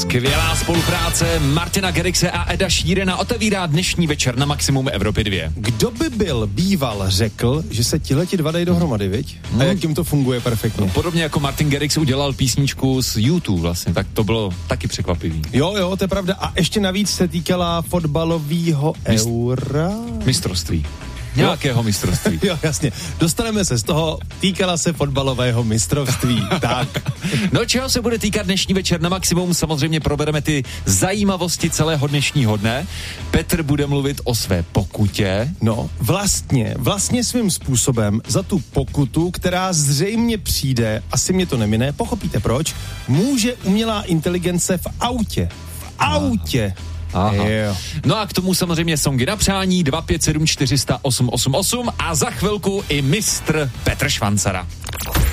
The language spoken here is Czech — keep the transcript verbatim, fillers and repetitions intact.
Skvělá spolupráce Martina Garrixe a Eda Sheerana otevírá dnešní večer na Maximum Evropy dva. Kdo by byl býval řekl, že se tihleti dva dají dohromady, viď? Hmm. A jak jim to funguje perfektně. No, podobně jako Martin Garrix udělal písničku z YouTube vlastně, tak to bylo taky překvapivý. Jo, jo, to je pravda. A ještě navíc se týkala fotbalového Mist- eura. Mistrovství. Nějakého mistrovství. Jo, jasně. Dostaneme se z toho, týkala se fotbalového mistrovství. Tak. No, čeho se bude týkat dnešní večer na Maximum? Samozřejmě probereme ty zajímavosti celého dnešního dne. Petr bude mluvit o své pokutě. No, vlastně, vlastně svým způsobem za tu pokutu, která zřejmě přijde, asi mě to nemine, pochopíte proč, může umělá inteligence v autě. V autě. Aha. No a k tomu samozřejmě songy na přání dva pět sedm čtyři nula nula osm osm osm a za chvilku i mistr Petr Švancara.